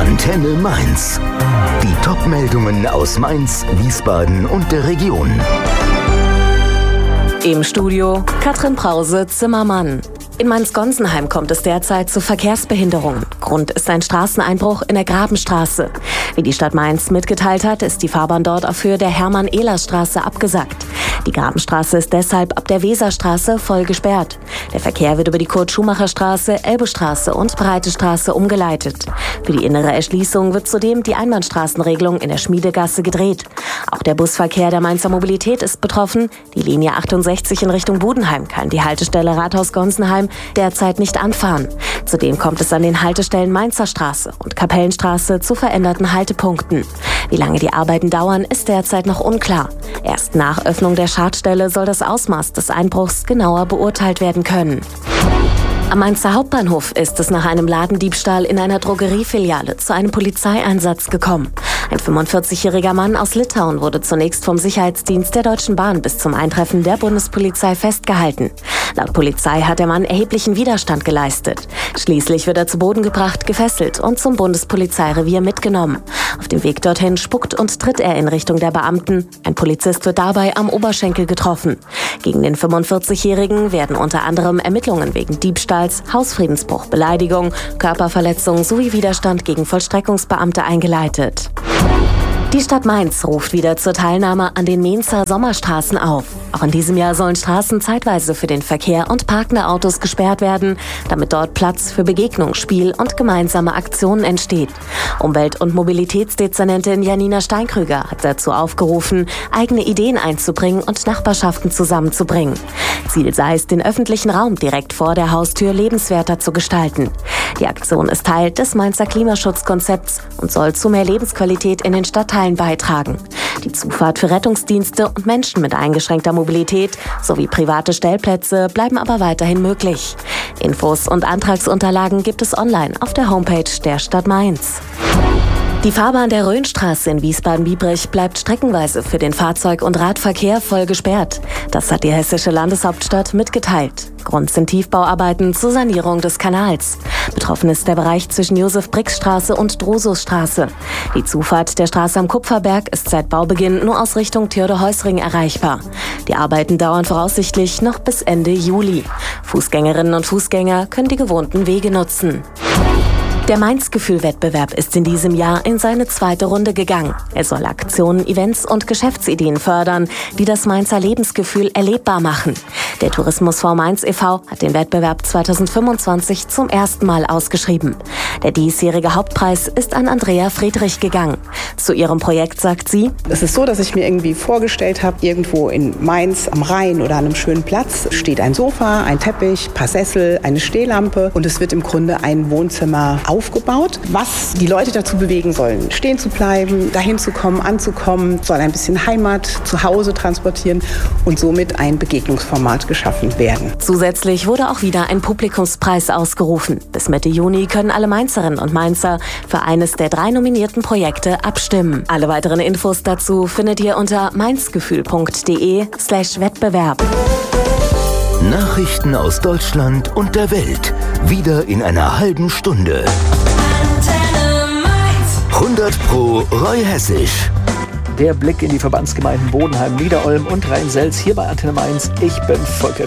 Antenne Mainz. Die Top-Meldungen aus Mainz, Wiesbaden und der Region. Im Studio Katrin Brause-Zimmermann. In Mainz-Gonsenheim kommt es derzeit zu Verkehrsbehinderungen. Grund ist ein Straßeneinbruch in der Grabenstraße. Wie die Stadt Mainz mitgeteilt hat, ist die Fahrbahn dort auf Höhe der Hermann-Ehlers-Straße abgesackt. Die Grabenstraße ist deshalb ab der Weserstraße voll gesperrt. Der Verkehr wird über die Kurt-Schumacher-Straße, Elbestraße und Breite Straße umgeleitet. Für die innere Erschließung wird zudem die Einbahnstraßenregelung in der Schmiedegasse gedreht. Auch der Busverkehr der Mainzer Mobilität ist betroffen. Die Linie 68 in Richtung Budenheim kann die Haltestelle Rathaus-Gonsenheim derzeit nicht anfahren. Zudem kommt es an den Haltestellen Mainzer Straße und Kapellenstraße zu veränderten Haltepunkten. Wie lange die Arbeiten dauern, ist derzeit noch unklar. Erst nach Öffnung der Schadstelle soll das Ausmaß des Einbruchs genauer beurteilt werden können. Am Mainzer Hauptbahnhof ist es nach einem Ladendiebstahl in einer Drogeriefiliale zu einem Polizeieinsatz gekommen. Ein 45-jähriger Mann aus Litauen wurde zunächst vom Sicherheitsdienst der Deutschen Bahn bis zum Eintreffen der Bundespolizei festgehalten. Laut Polizei hat der Mann erheblichen Widerstand geleistet. Schließlich wird er zu Boden gebracht, gefesselt und zum Bundespolizeirevier mitgenommen. Auf dem Weg dorthin spuckt und tritt er in Richtung der Beamten. Ein Polizist wird dabei am Oberschenkel getroffen. Gegen den 45-Jährigen werden unter anderem Ermittlungen wegen Diebstahls, Hausfriedensbruch, Beleidigung, Körperverletzung sowie Widerstand gegen Vollstreckungsbeamte eingeleitet. Die Stadt Mainz ruft wieder zur Teilnahme an den Mainzer Sommerstraßen auf. Auch in diesem Jahr sollen Straßen zeitweise für den Verkehr und parkende Autos gesperrt werden, damit dort Platz für Begegnung, Spiel und gemeinsame Aktionen entsteht. Umwelt- und Mobilitätsdezernentin Janina Steinkrüger hat dazu aufgerufen, eigene Ideen einzubringen und Nachbarschaften zusammenzubringen. Ziel sei es, den öffentlichen Raum direkt vor der Haustür lebenswerter zu gestalten. Die Aktion ist Teil des Mainzer Klimaschutzkonzepts und soll zu mehr Lebensqualität in den Stadtteilen beitragen. Die Zufahrt für Rettungsdienste und Menschen mit eingeschränkter Mobilität sowie private Stellplätze bleiben aber weiterhin möglich. Infos und Antragsunterlagen gibt es online auf der Homepage der Stadt Mainz. Die Fahrbahn der Rhönstraße in Wiesbaden-Biebrich bleibt streckenweise für den Fahrzeug- und Radverkehr voll gesperrt. Das hat die hessische Landeshauptstadt mitgeteilt. Grund sind Tiefbauarbeiten zur Sanierung des Kanals. Betroffen ist der Bereich zwischen Josef-Brix-Straße und Drosusstraße. Die Zufahrt der Straße am Kupferberg ist seit Baubeginn nur aus Richtung Theodor-Heuss-Ring erreichbar. Die Arbeiten dauern voraussichtlich noch bis Ende Juli. Fußgängerinnen und Fußgänger können die gewohnten Wege nutzen. Der Mainz-Gefühl-Wettbewerb ist in diesem Jahr in seine zweite Runde gegangen. Er soll Aktionen, Events und Geschäftsideen fördern, die das Mainzer Lebensgefühl erlebbar machen. Der Tourismusfonds Mainz e.V. hat den Wettbewerb 2025 zum ersten Mal ausgeschrieben. Der diesjährige Hauptpreis ist an Andrea Friedrich gegangen. Zu ihrem Projekt sagt sie: Es ist so, dass ich mir irgendwie vorgestellt habe, irgendwo in Mainz am Rhein oder an einem schönen Platz steht ein Sofa, ein Teppich, ein paar Sessel, eine Stehlampe und es wird im Grunde ein Wohnzimmer aufgebaut, was die Leute dazu bewegen sollen, stehen zu bleiben, dahin zu kommen, anzukommen, soll ein bisschen Heimat zu Hause transportieren und somit ein Begegnungsformat geschaffen werden. Zusätzlich wurde auch wieder ein Publikumspreis ausgerufen. Bis Mitte Juni können alle Mainzerinnen und Mainzer für eines der 3 nominierten Projekte abstimmen. Alle weiteren Infos dazu findet ihr unter mainzgefühl.de/Wettbewerb. Nachrichten aus Deutschland und der Welt. Wieder in einer halben Stunde. 100% Roy Hessisch. Der Blick in die Verbandsgemeinden Bodenheim, Niederolm und Rhein-Selz hier bei Antenne Mainz. Ich bin Volker